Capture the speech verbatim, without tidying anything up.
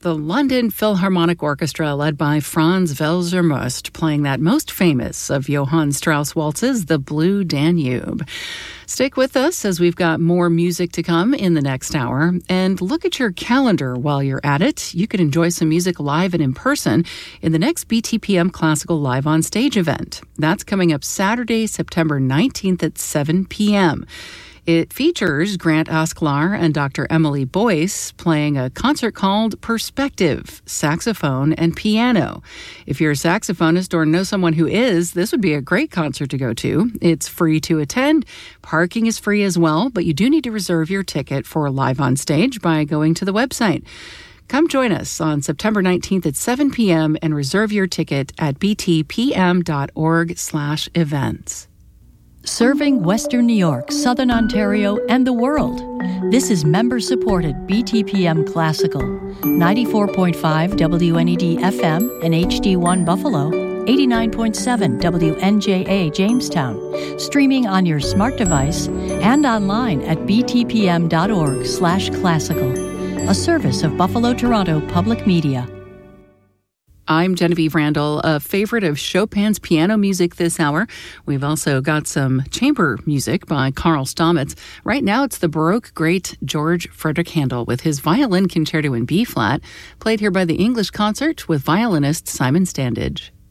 The London Philharmonic Orchestra, led by Franz Welser-Möst, playing that most famous of Johann Strauss waltzes, the Blue Danube. Stick with us as we've got more music to come in the next hour. And look at your calendar while you're at it. You could enjoy some music live and in person in the next B T P M Classical Live on Stage event. That's coming up Saturday, September nineteenth at seven p.m. It features Grant Asklar and Doctor Emily Boyce playing a concert called Perspective, saxophone and piano. If you're a saxophonist or know someone who is, this would be a great concert to go to. It's free to attend. Parking is free as well, but you do need to reserve your ticket for Live on Stage by going to the website. Come join us on September nineteenth at seven p.m. and reserve your ticket at btpm.org slash events. Serving Western New York, Southern Ontario, and the world. This is member-supported B T P M Classical, ninety-four point five W N E D F M and H D one Buffalo, eighty-nine point seven W N J A Jamestown, streaming on your smart device and online at btpm.org slash classical, a service of Buffalo Toronto Public Media. I'm Genevieve Randall, a favorite of Chopin's piano music this hour. We've also got some chamber music by Carl Stamitz. Right now, it's the Baroque great George Frederick Handel with his violin concerto in B-flat, played here by the English Concert with violinist Simon Standage.